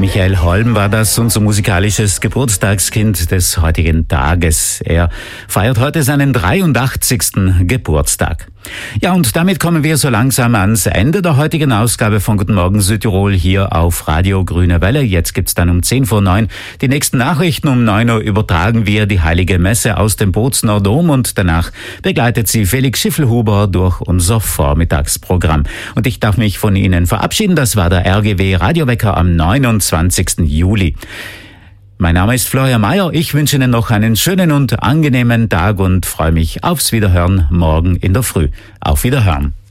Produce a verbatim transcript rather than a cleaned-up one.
Michael Holm war das, unser musikalisches Geburtstagskind des heutigen Tages. Er feiert heute seinen dreiundachtzigsten Geburtstag. Ja, und damit kommen wir so langsam ans Ende der heutigen Ausgabe von Guten Morgen Südtirol hier auf Radio Grüne Welle. Jetzt gibt's dann um zehn vor neun die nächsten Nachrichten. Um neun Uhr übertragen wir die Heilige Messe aus dem Bozner Dom und danach begleitet sie Felix Schiffelhuber durch unser Vormittagsprogramm. Und ich darf mich von Ihnen verabschieden. Das war der R G W Radiowecker am neunundzwanzigsten Juli. Mein Name ist Florian Mayer. Ich wünsche Ihnen noch einen schönen und angenehmen Tag und freue mich aufs Wiederhören morgen in der Früh. Auf Wiederhören.